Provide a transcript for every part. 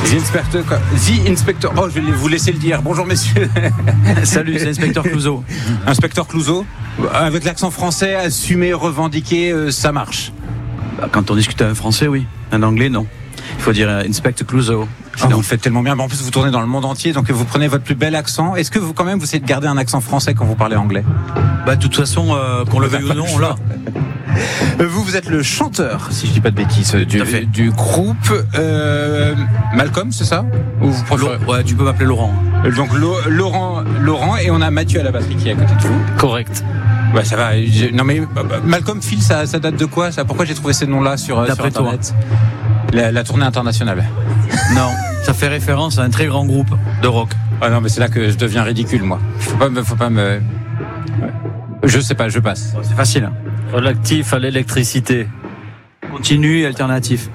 The Inspector. Oh, je vais vous laisser le dire. Bonjour, messieurs. Salut, c'est Inspecteur Clouseau. Inspecteur Clouseau. Avec l'accent français, assumé, revendiqué, ça marche. Quand on discute un français, oui. Un anglais, non. Il faut dire Inspector Clouseau. Vous le faites tellement bien. En plus, vous tournez dans le monde entier, donc vous prenez votre plus bel accent. Est-ce que vous, quand même, vous essayez de garder un accent français quand vous parlez anglais ? De toute façon, qu'on le veuille ou non, on l'a. Vous êtes le chanteur, si je dis pas de bêtises, du groupe Malcolm, c'est ça ? Ou vous préférez... Ouais, tu peux m'appeler Laurent. Donc Laurent, et on a Mathieu à la batterie qui est à côté de vous. Correct. Ouais, ça va. Non mais Malcolm, Phil, ça date de quoi ça ? Pourquoi j'ai trouvé ces noms-là sur Internet ? La tournée internationale. Non, ça fait référence à un très grand groupe de rock. Ah non, mais c'est là que je deviens ridicule, moi. Faut pas me. Je sais pas, je passe. C'est facile. Relatif à l'électricité. Continu et alternatif.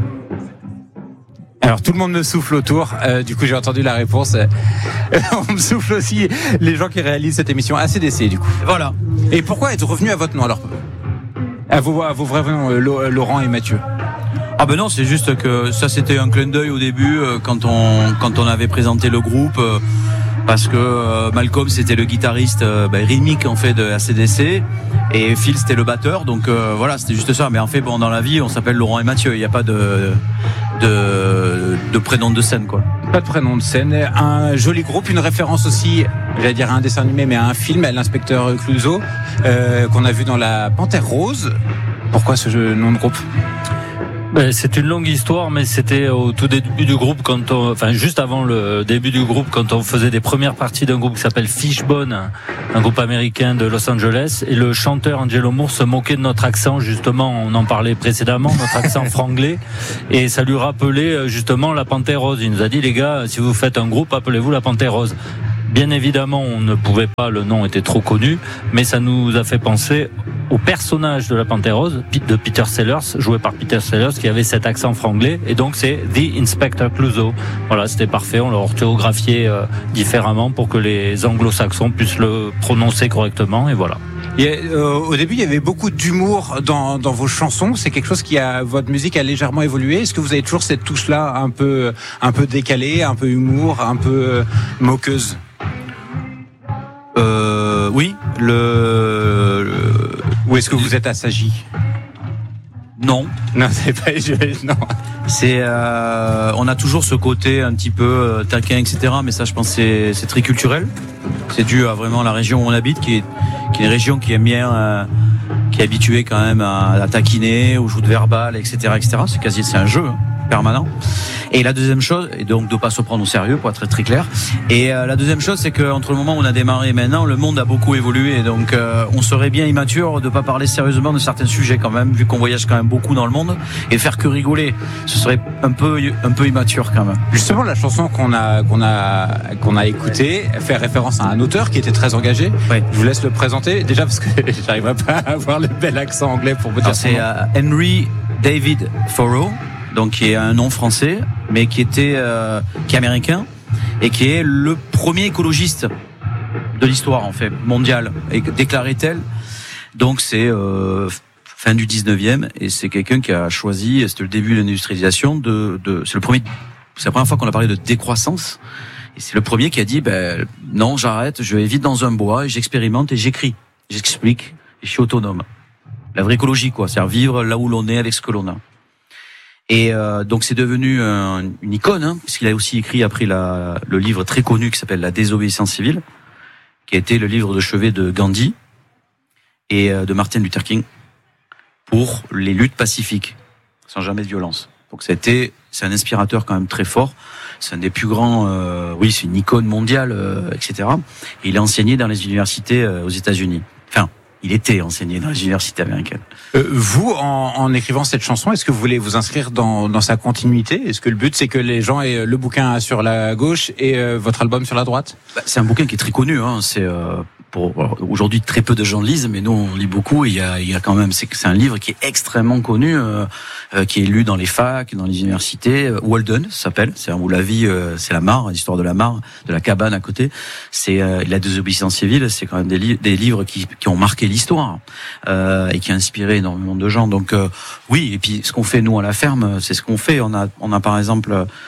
Alors tout le monde me souffle autour. Du coup, j'ai entendu la réponse. On me souffle aussi les gens qui réalisent cette émission AC/DC, du coup. Voilà. Et pourquoi être revenu à votre nom alors ? À vos vrais noms, Laurent et Mathieu. Ah ben non, c'est juste que ça c'était un clin d'œil au début quand on avait présenté le groupe parce que Malcolm c'était le guitariste rythmique en fait de AC/DC et Phil c'était le batteur, donc voilà, c'était juste ça. Mais en fait bon, dans la vie on s'appelle Laurent et Mathieu, il n'y a pas de prénom de scène quoi. Pas de prénom de scène, un joli groupe, une référence aussi, j'allais dire à un dessin animé mais à un film, à l'inspecteur Clouseau qu'on a vu dans La Panthère Rose. Pourquoi ce nom de groupe ? C'est une longue histoire, mais c'était au tout début du groupe, juste avant le début du groupe, quand on faisait des premières parties d'un groupe qui s'appelle Fishbone, un groupe américain de Los Angeles, et le chanteur Angelo Moore se moquait de notre accent, justement, on en parlait précédemment, notre accent franglais, et ça lui rappelait justement La Panthère Rose. Il nous a dit, les gars, si vous faites un groupe, appelez-vous La Panthère Rose. Bien évidemment, on ne pouvait pas, le nom était trop connu, mais ça nous a fait penser au personnage de la Panthère Rose, de Peter Sellers, joué par Peter Sellers, qui avait cet accent franglais, et donc c'est The Inspector Clouseau. Voilà, c'était parfait, on l'a orthographié différemment pour que les anglo-saxons puissent le prononcer correctement, et voilà. Au début, il y avait beaucoup d'humour dans vos chansons. C'est quelque chose votre musique a légèrement évolué. Est-ce que vous avez toujours cette touche-là un peu décalée, un peu humour, un peu moqueuse ? Oui. Ou est-ce que vous êtes assagi ? Non. Non, c'est pas. Non. C'est. On a toujours ce côté un petit peu taquin, etc. Mais ça, je pense, c'est très culturel. C'est dû à vraiment la région où on habite, qui est une région qui aime bien, qui est habituée quand même à taquiner, aux joutes verbales, etc., etc. C'est un jeu permanent. Et la deuxième chose, et donc de pas se prendre au sérieux, pour être très très clair. Et la deuxième chose, c'est qu'entre le moment où on a démarré et maintenant, le monde a beaucoup évolué. Donc on serait bien immature de pas parler sérieusement de certains sujets quand même, vu qu'on voyage quand même beaucoup dans le monde, et faire que rigoler, ce serait un peu immature quand même. Justement, la chanson qu'on a écoutée fait référence à un auteur qui était très engagé. Oui. Je vous laisse le présenter déjà parce que j'arriverai pas à avoir le bel accent anglais pour vous dire. C'est Henry David Thoreau. Donc qui est un nom français, mais qui est américain et qui est le premier écologiste de l'histoire en fait mondiale, et déclaré tel. Donc c'est fin du 19e et c'est quelqu'un qui a choisi, c'était le début de l'industrialisation c'est la première fois qu'on a parlé de décroissance. Et c'est le premier qui a dit non, j'arrête, je vais vite dans un bois et j'expérimente et j'écris, j'explique et je suis autonome. La vraie écologie quoi, c'est-à-dire vivre là où l'on est avec ce que l'on a. Et donc c'est devenu une icône, puisqu'il a aussi écrit après le livre très connu qui s'appelle La désobéissance civile, qui a été le livre de chevet de Gandhi et de Martin Luther King pour les luttes pacifiques, sans jamais de violence. Donc c'est un inspirateur quand même très fort. C'est un des plus grands, c'est une icône mondiale, etc. Et il a enseigné dans les universités aux États-Unis. Enfin, il était enseigné dans les universités américaines. Vous, en écrivant cette chanson, est-ce que vous voulez vous inscrire dans sa continuité ? Est-ce que le but, c'est que les gens aient le bouquin sur la gauche et votre album sur la droite ? C'est un bouquin qui est très connu. C'est aujourd'hui très peu de gens le lisent, mais nous on lit beaucoup. Il y a quand même, c'est un livre qui est extrêmement connu, qui est lu dans les facs, dans les universités. Walden s'appelle, c'est où la vie, c'est la mare, l'histoire de la mare, de la cabane à côté. C'est la désobéissance civile. C'est quand même des livres qui ont marqué l'histoire et qui a inspiré énormément de gens. Donc oui, et puis ce qu'on fait nous à la ferme, c'est ce qu'on fait. On a par exemple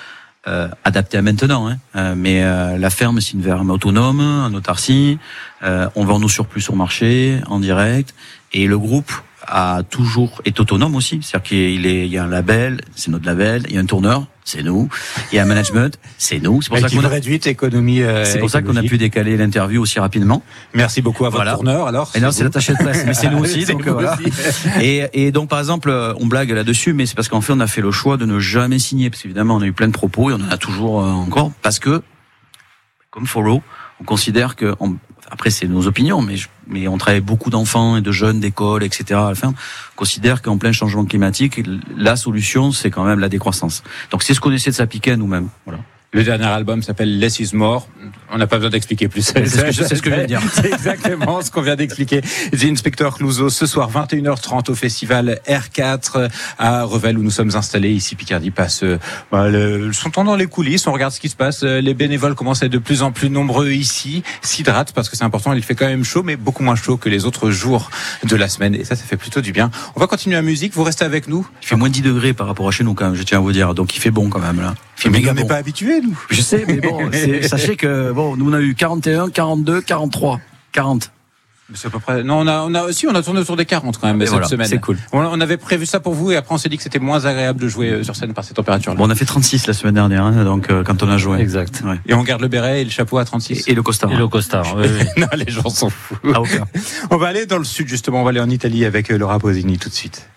adapté à maintenant. Mais la ferme, c'est une ferme autonome, en autarcie. On vend nos surplus sur marché, en direct. Et le groupe est autonome aussi. C'est-à-dire qu'il y a un label, c'est notre label. Il y a un tourneur, c'est nous. Il y a un management, c'est nous. C'est pour ça qu'on a réduite économie. C'est pour ça qu'on a pu décaler l'interview aussi rapidement. Merci beaucoup à votre tourneur. Alors. Et non, c'est l'attaché de presse, mais c'est nous aussi. Donc voilà. Et donc par exemple, on blague là-dessus, mais c'est parce qu'en fait, on a fait le choix de ne jamais signer, parce qu'évidemment, on a eu plein de propos et on en a toujours encore, parce que comme Foro, on considère que après c'est nos opinions, mais on travaille beaucoup d'enfants et de jeunes d'école, etc. À la fin, on considère qu'en plein changement climatique, la solution c'est quand même la décroissance. Donc c'est ce qu'on essaie de s'appliquer nous-mêmes. Voilà. Le dernier album s'appelle Less is More. On n'a pas besoin d'expliquer plus. C'est ce que je viens de dire. C'est exactement ce qu'on vient d'expliquer. The Inspector Clouseau, ce soir, 21h30 au festival R4 à Revel, où nous sommes installés. Ici, Picardie passe son temps dans les coulisses. On regarde ce qui se passe. Les bénévoles commencent à être de plus en plus nombreux ici. S'hydratent parce que c'est important. Il fait quand même chaud, mais beaucoup moins chaud que les autres jours de la semaine. Et ça fait plutôt du bien. On va continuer la musique. Vous restez avec nous. Il fait moins 10 degrés par rapport à chez nous, quand même, je tiens à vous dire. Donc il fait bon quand même, là. Mais on n'est pas habitués, nous. Je sais, mais bon, sachez que, nous on a eu 41, 42, 43, 40. C'est à peu près. Non, on a tourné autour des 40 quand même cette semaine. C'est cool. On avait prévu ça pour vous et après on s'est dit que c'était moins agréable de jouer sur scène par ces températures-là. Bon, on a fait 36 la semaine dernière, donc quand on a joué. Exact. Ouais. Et on garde le béret et le chapeau à 36. Et le costard. Et le costard. Oui. Non, les gens sont fous. Ah, aucun. On va aller dans le sud justement. On va aller en Italie avec Laura Pausini tout de suite.